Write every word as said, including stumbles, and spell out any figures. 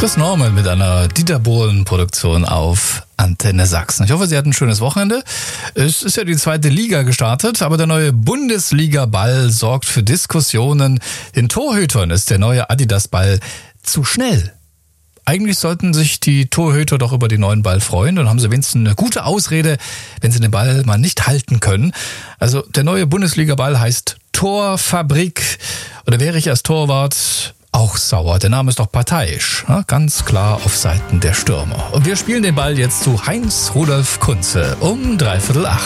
Chris Norman mit einer Dieter Bohlen-Produktion auf Antenne Sachsen. Ich hoffe, Sie hatten ein schönes Wochenende. Es ist ja die zweite Liga gestartet, aber der neue Bundesliga-Ball sorgt für Diskussionen. Den Torhütern ist der neue Adidas-Ball zu schnell. Eigentlich sollten sich die Torhüter doch über den neuen Ball freuen. Dann haben sie wenigstens eine gute Ausrede, wenn sie den Ball mal nicht halten können. Also der neue Bundesliga-Ball heißt Torfabrik. Oder wäre ich als Torwart auch sauer. Der Name ist doch parteiisch. Ganz klar auf Seiten der Stürmer. Und wir spielen den Ball jetzt zu Heinz Rudolf Kunze um dreiviertel acht.